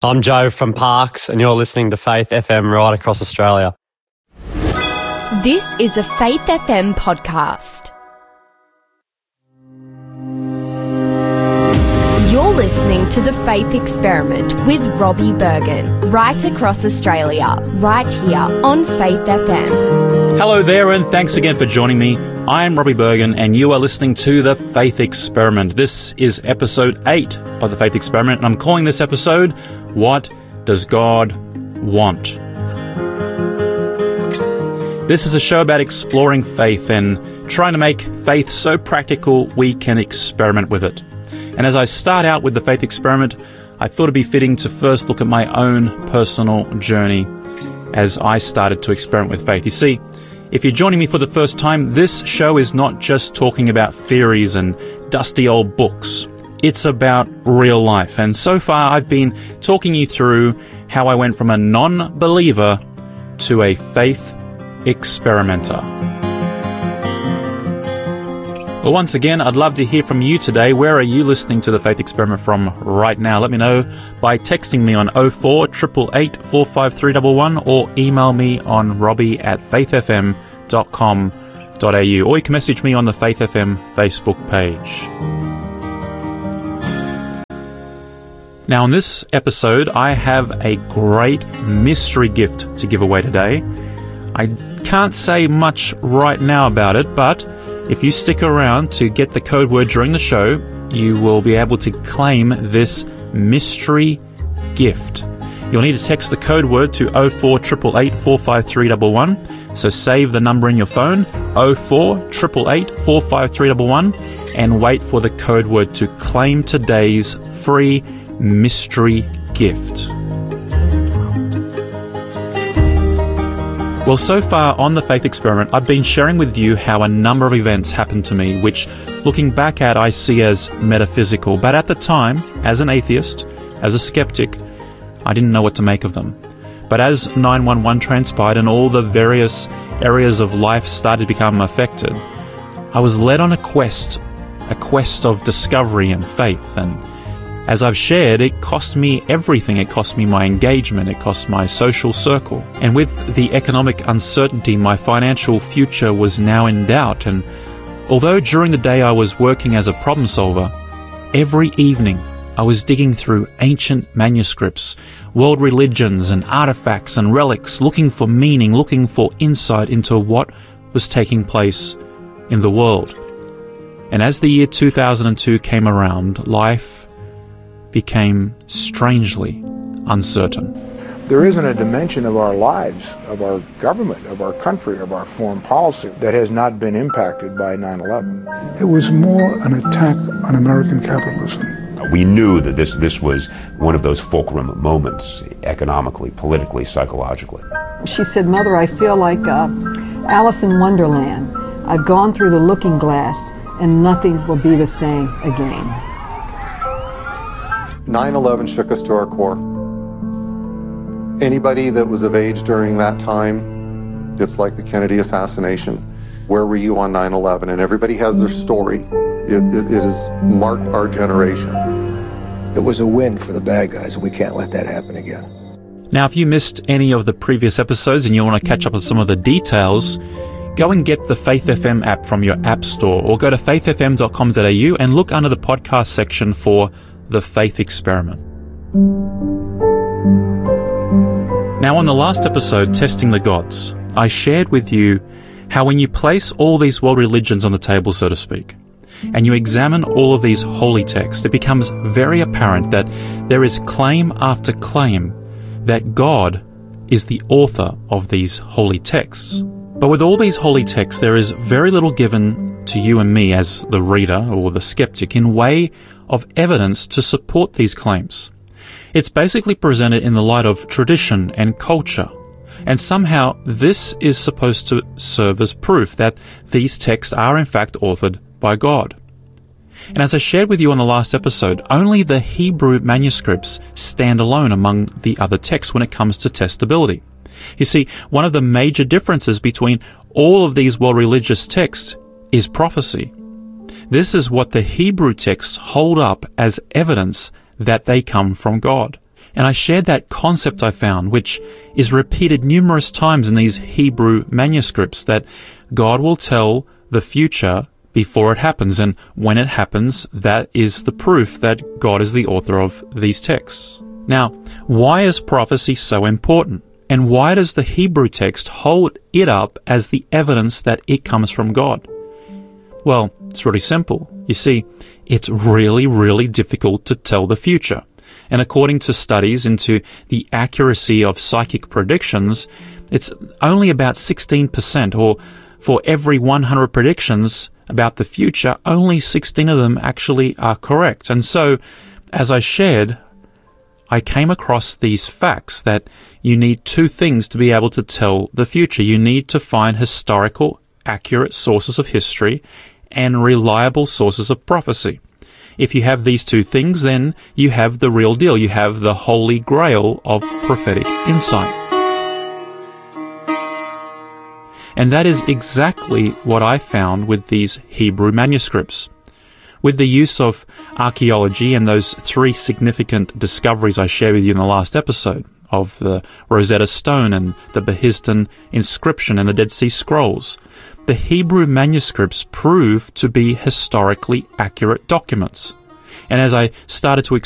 I'm Joe from Parks, and you're listening to Faith FM right across Australia. This is a Faith FM podcast. You're listening to The Faith Experiment with Robbie Bergen, right across Australia, right here on Faith FM. Hello there, and thanks again for joining me. I'm Robbie Bergen, and you are listening to The Faith Experiment. This is episode 8 of The Faith Experiment, and I'm calling this episode, What Does God Want? This is a show about exploring faith and trying to make faith so practical we can experiment with it. And as I start out with The Faith Experiment, I thought it'd be fitting to first look at my own personal journey as I started to experiment with faith. You see, if you're joining me for the first time, this show is not just talking about theories and dusty old books. It's about real life. And so far, I've been talking you through how I went from a non-believer to a faith experimenter. Well, once again, I'd love to hear from you today. Where are you listening to The Faith Experiment from right now? Let me know by texting me on 04 888 45311 or email me on robbie@faithfm.com.au, or you can message me on the Faith FM Facebook page. Now, in this episode, I have a great mystery gift to give away today. I can't say much right now about it, but if you stick around to get the code word during the show, you will be able to claim this mystery gift. You'll need to text the code word to 04 888 45311. So save the number in your phone, 04 888 45311, and wait for the code word to claim today's free mystery gift. Well, so far on The Faith Experiment, I've been sharing with you how a number of events happened to me, which, looking back at, I see as metaphysical. But at the time, as an atheist, as a skeptic, I didn't know what to make of them. But as 9/11 transpired and all the various areas of life started to become affected, I was led on a quest of discovery and faith. And as I've shared, it cost me everything. It cost me my engagement. It cost my social circle. And with the economic uncertainty, my financial future was now in doubt. And although during the day I was working as a problem solver, every evening I was digging through ancient manuscripts, world religions and artifacts and relics, looking for meaning, looking for insight into what was taking place in the world. And as the year 2002 came around, life became strangely uncertain. There isn't a dimension of our lives, of our government, of our country, of our foreign policy that has not been impacted by 9/11. It was more an attack on American capitalism. We knew that this was one of those fulcrum moments, economically, politically, psychologically. She said, "Mother, I feel like Alice in Wonderland. I've gone through the looking glass and nothing will be the same again." 9/11 shook us to our core. Anybody that was of age during that time, it's like the Kennedy assassination. Where were you on 9/11? And everybody has their story. It has marked our generation. It was a win for the bad guys, and we can't let that happen again. Now, if you missed any of the previous episodes and you want to catch up on some of the details, go and get the Faith FM app from your app store, or go to faithfm.com.au and look under the podcast section for The Faith Experiment. Now, on the last episode, Testing the Gods, I shared with you how when you place all these world religions on the table, so to speak, and you examine all of these holy texts, it becomes very apparent that there is claim after claim that God is the author of these holy texts. But with all these holy texts, there is very little given to you and me as the reader or the skeptic in way of evidence to support these claims. It's basically presented in the light of tradition and culture, and somehow this is supposed to serve as proof that these texts are in fact authored by God. And as I shared with you on the last episode, only the Hebrew manuscripts stand alone among the other texts when it comes to testability. You see, one of the major differences between all of these world religious texts is prophecy. This is what the Hebrew texts hold up as evidence that they come from God. And I shared that concept I found, which is repeated numerous times in these Hebrew manuscripts, that God will tell the future before it happens, and when it happens, that is the proof that God is the author of these texts. Now, why is prophecy so important? And why does the Hebrew text hold it up as the evidence that it comes from God? Well, it's really simple. You see, it's really, really difficult to tell the future. And according to studies into the accuracy of psychic predictions, it's only about 16%, or for every 100 predictions about the future, only 16 of them actually are correct. And so, as I shared, I came across these facts that you need two things to be able to tell the future. You need to find historical, accurate sources of history and reliable sources of prophecy. If you have these two things, then you have the real deal. You have the holy grail of prophetic insight. And that is exactly what I found with these Hebrew manuscripts. With the use of archaeology and those three significant discoveries I shared with you in the last episode, of the Rosetta Stone and the Behistun inscription and the Dead Sea Scrolls, the Hebrew manuscripts prove to be historically accurate documents. And as I started to